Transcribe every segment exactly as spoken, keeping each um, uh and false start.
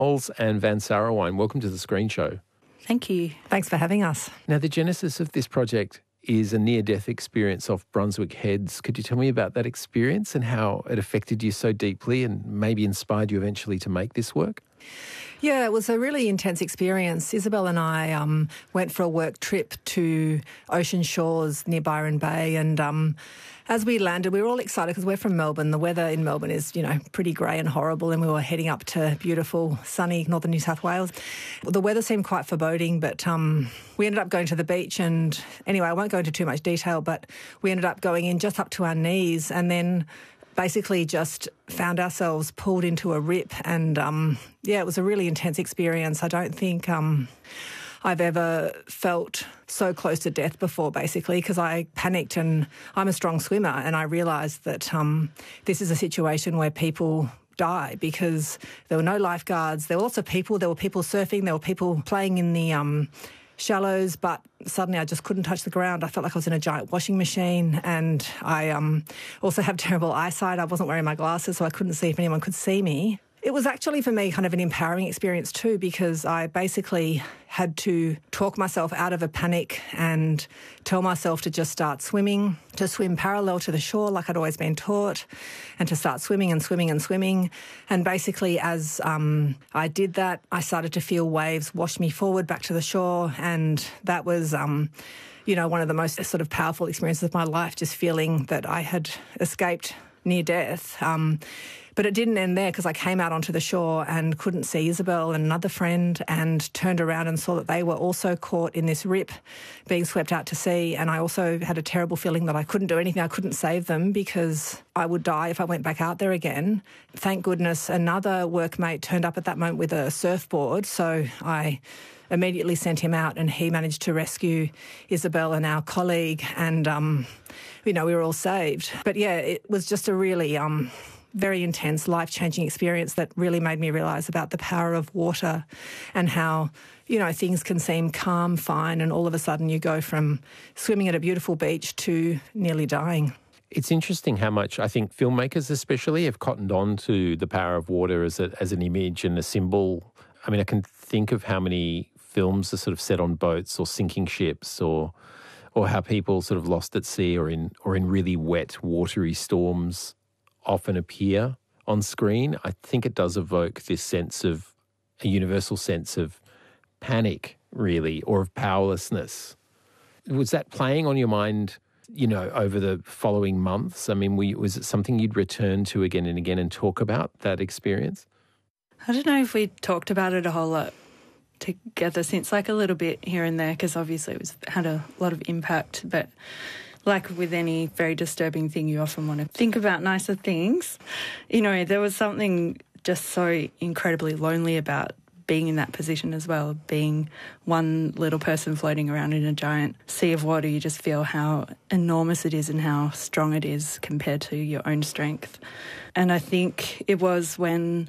Ols and Van Sarowyne, welcome to the Screen Show. Thank you. Thanks for having us. Now, the genesis of this project is a near-death experience off Brunswick Heads. Could you tell me about that experience and how it affected you so deeply and maybe inspired you eventually to make this work? Yeah, it was a really intense experience. Isabel and I um, went for a work trip to Ocean Shores near Byron Bay, and um, as we landed, we were all excited because we're from Melbourne. The weather in Melbourne is, you know, pretty grey and horrible, and we were heading up to beautiful, sunny northern New South Wales. The weather seemed quite foreboding, but um, we ended up going to the beach, and anyway, I won't go into too much detail, but we ended up going in just up to our knees, and then basically just found ourselves pulled into a rip, and um, yeah, it was a really intense experience. I don't think um, I've ever felt so close to death before, basically, because I panicked, and I'm a strong swimmer, and I realised that um, this is a situation where people die because there were no lifeguards. There were lots of people. There were people surfing. There were people playing in the um, shallows, but suddenly I just couldn't touch the ground. I felt like I was in a giant washing machine, and I um, also have terrible eyesight. I wasn't wearing my glasses, so I couldn't see if anyone could see me. It was actually for me kind of an empowering experience too, because I basically had to talk myself out of a panic and tell myself to just start swimming, to swim parallel to the shore like I'd always been taught, and to start swimming and swimming and swimming. And basically as um, I did that, I started to feel waves wash me forward back to the shore, and that was Um, you know, one of the most sort of powerful experiences of my life, just feeling that I had escaped near death. Um, but it didn't end there, because I came out onto the shore and couldn't see Isabel and another friend, and turned around and saw that they were also caught in this rip, being swept out to sea. And I also had a terrible feeling that I couldn't do anything. I couldn't save them because I would die if I went back out there again. Thank goodness another workmate turned up at that moment with a surfboard, so I immediately sent him out, and he managed to rescue Isabel and our colleague, and, um, you know, we were all saved. But, yeah, it was just a really um, very intense, life-changing experience that really made me realise about the power of water and how, you know, things can seem calm, fine, and all of a sudden you go from swimming at a beautiful beach to nearly dying. It's interesting how much I think filmmakers especially have cottoned on to the power of water as a, as an image and a symbol. I mean, I can think of how many films are sort of set on boats or sinking ships, or or how people sort of lost at sea or in or in really wet, watery storms often appear on screen. I think it does evoke this sense of a universal sense of panic, really, or of powerlessness. Was that playing on your mind, you know, over the following months? I mean, were you, was it something you'd return to again and again and talk about that experience? I don't know if we talked about it a whole lot together since, like a little bit here and there, because obviously it was had a lot of impact, but like with any very disturbing thing, you often want to think about nicer things. You know, there was something just so incredibly lonely about being in that position as well, being one little person floating around in a giant sea of water. You just feel how enormous it is and how strong it is compared to your own strength. And I think it was when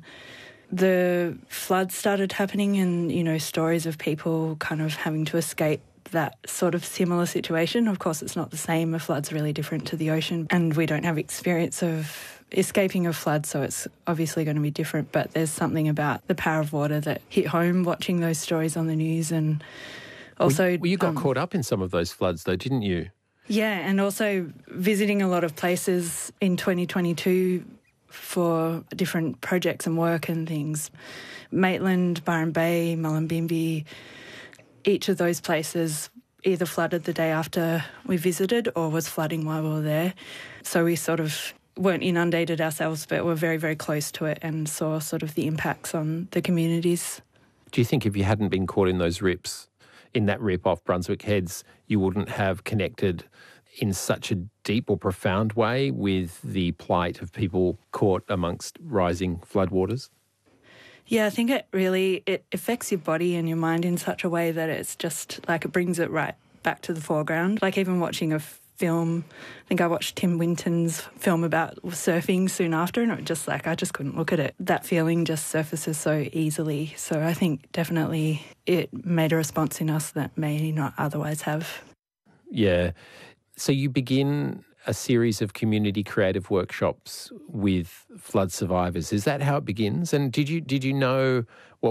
the floods started happening and, you know, stories of people kind of having to escape that sort of similar situation. Of course, it's not the same. A flood's really different to the ocean, and we don't have experience of escaping a flood, so it's obviously going to be different. But there's something about the power of water that hit home watching those stories on the news. And also... Well, you got um, caught up in some of those floods though, didn't you? Yeah, and also visiting a lot of places in twenty twenty-two for different projects and work and things. Maitland, Byron Bay, Mullumbimby, each of those places either flooded the day after we visited or was flooding while we were there. So we sort of weren't inundated ourselves, but were very, very close to it and saw sort of the impacts on the communities. Do you think if you hadn't been caught in those rips, in that rip off Brunswick Heads, you wouldn't have connected in such a deep or profound way with the plight of people caught amongst rising floodwaters? Yeah, I think it really, it affects your body and your mind in such a way that it's just like it brings it right back to the foreground. Like even watching a film, I think I watched Tim Winton's film about surfing soon after, and it was just like, I just couldn't look at it. That feeling just surfaces so easily. So I think definitely it made a response in us that may not otherwise have. Yeah. So you begin a series of community creative workshops with flood survivors. Is that how it begins? And did you did you know what